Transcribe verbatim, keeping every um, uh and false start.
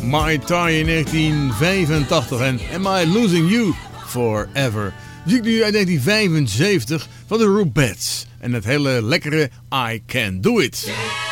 Mai Tai in negentien vijfentachtig en Am I Losing You Forever. Muziek nu uit negentien vijfenzeventig van de Rubettes en het hele lekkere I Can Do It.